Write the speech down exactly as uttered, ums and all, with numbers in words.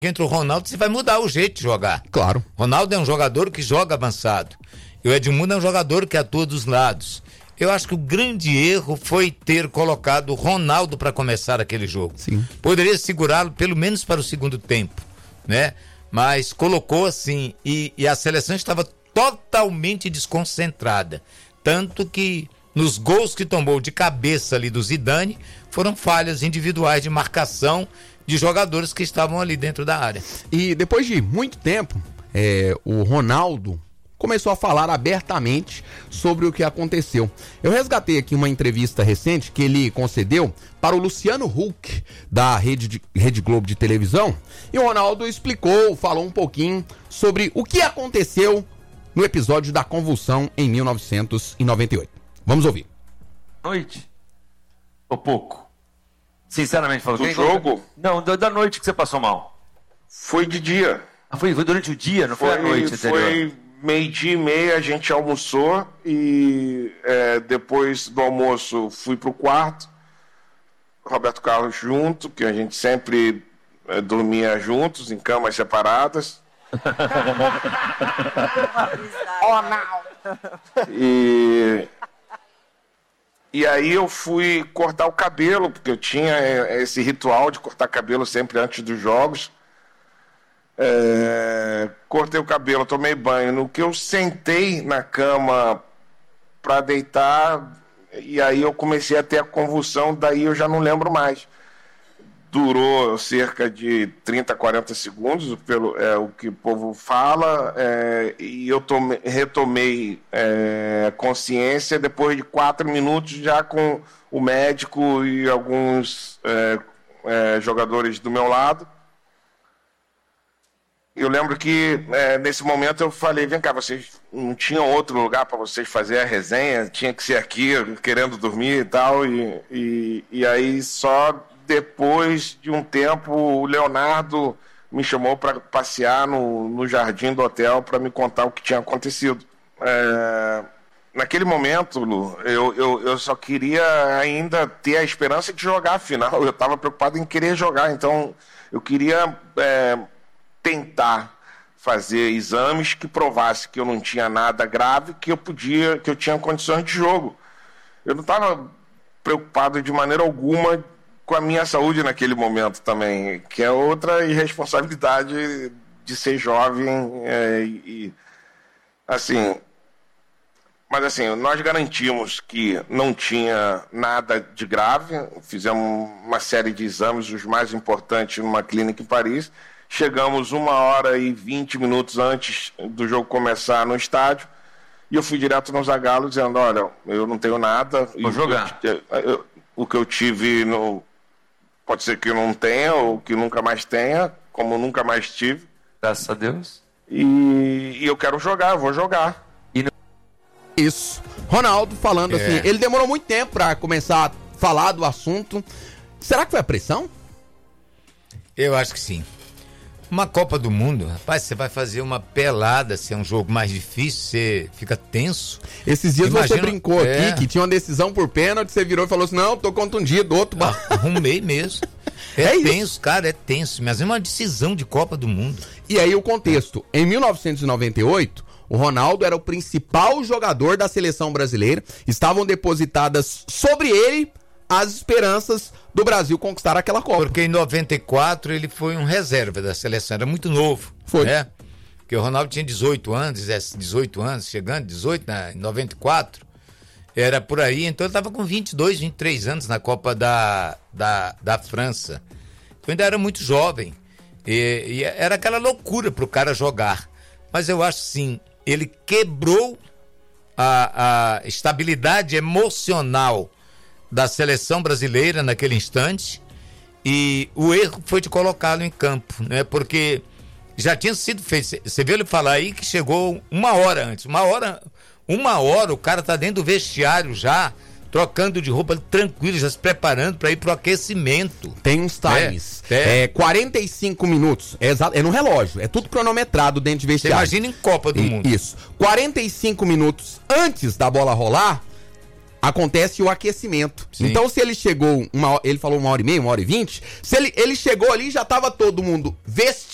Entra o Ronaldo, você vai mudar o jeito de jogar. Claro. Ronaldo é um jogador que joga avançado. E o Edmundo é um jogador que atua dos lados. Eu acho que o grande erro foi ter colocado o Ronaldo para começar aquele jogo. Sim. Poderia segurá-lo pelo menos para o segundo tempo, né? Mas colocou assim, e, e a seleção estava totalmente desconcentrada. Tanto que nos gols que tomou de cabeça ali do Zidane, foram falhas individuais de marcação de jogadores que estavam ali dentro da área. E depois de muito tempo, é, o Ronaldo começou a falar abertamente sobre o que aconteceu. Eu resgatei aqui uma entrevista recente que ele concedeu para o Luciano Huck, da Rede, de, Rede Globo de televisão, e o Ronaldo explicou, falou um pouquinho sobre o que aconteceu no episódio da convulsão em mil novecentos e noventa e oito. Vamos ouvir. Noite? Ou pouco? Sinceramente falando. Do jogo? Não, da noite que você passou mal. Foi de dia. Ah, foi, foi durante o dia, não foi, foi a noite anterior? Foi meio-dia e meia, a gente almoçou e é, depois do almoço fui pro quarto, Roberto Carlos junto, que a gente sempre é, dormia juntos, em camas separadas. Oh, não! E... E aí eu fui cortar o cabelo, porque eu tinha esse ritual de cortar cabelo sempre antes dos jogos. É... Cortei o cabelo, tomei banho. No que eu sentei na cama para deitar, e aí eu comecei a ter a convulsão, daí eu já não lembro mais. Durou cerca de trinta, quarenta segundos, pelo é, o que o povo fala, é, e eu tome, retomei é, consciência depois de quatro minutos, já com o médico e alguns é, é, jogadores do meu lado. Eu lembro que é, nesse momento eu falei, vem cá, vocês não tinham outro lugar para vocês fazer a resenha, tinha que ser aqui, querendo dormir e tal, e, e, e aí só... Depois de um tempo, o Leonardo me chamou para passear no, no jardim do hotel para me contar o que tinha acontecido. É, naquele momento, Lu, eu, eu, eu só queria ainda ter a esperança de jogar a final. Eu estava preocupado em querer jogar, então eu queria é, tentar fazer exames que provassem que eu não tinha nada grave, que eu podia, que eu tinha condições de jogo. Eu não estava preocupado de maneira alguma com a minha saúde naquele momento também, que é outra irresponsabilidade de ser jovem é, e assim, mas assim, nós garantimos que não tinha nada de grave, fizemos uma série de exames, os mais importantes numa clínica em Paris, chegamos uma hora e vinte minutos antes do jogo começar no estádio, e eu fui direto no Zagallo dizendo, olha, eu não tenho nada. Vou jogar. Eu, eu, o que eu tive no... Pode ser que eu não tenha, ou que nunca mais tenha, como eu nunca mais tive. Graças a Deus. E, e eu quero jogar, eu vou jogar. E não... Isso. Ronaldo falando é. assim, ele demorou muito tempo pra começar a falar do assunto. Será que foi a pressão? Eu acho que sim. Uma Copa do Mundo, rapaz, você vai fazer uma pelada, se é um jogo mais difícil, você fica tenso. Esses dias Imagina, você brincou é... aqui que tinha uma decisão por pênalti, você virou e falou assim, não, tô contundido, outro... Ah, arrumei mesmo. É, é tenso, isso. cara, é tenso, mas é uma decisão de Copa do Mundo. E aí o contexto, em mil novecentos e noventa e oito, o Ronaldo era o principal jogador da seleção brasileira, estavam depositadas sobre ele as esperanças do Brasil conquistar aquela Copa. Porque em noventa e quatro ele foi um reserva da seleção, era muito novo. Foi. Né? Porque o Ronaldo tinha dezoito anos, dezoito anos, chegando, dezoito, né? Em noventa e quatro, era por aí, então ele estava com vinte e dois, vinte e três anos na Copa da, da, da França. Então ainda era muito jovem. E, e era aquela loucura pro cara jogar. Mas eu acho sim, ele quebrou a, a estabilidade emocional da seleção brasileira naquele instante, e o erro foi de colocá-lo em campo, né? Porque já tinha sido feito, você viu ele falar aí que chegou uma hora antes, uma hora, uma hora o cara tá dentro do vestiário já, trocando de roupa, tranquilo, já se preparando para ir pro aquecimento. Tem uns times, é, é. é quarenta e cinco minutos, é, exato, é no relógio, é tudo cronometrado dentro de vestiário. Você imagina em Copa do e, Mundo. Isso, quarenta e cinco minutos antes da bola rolar, acontece o aquecimento. Sim. Então, se ele chegou, uma, ele falou uma hora e meia, uma hora e vinte, se ele, ele chegou ali, já tava todo mundo vestido.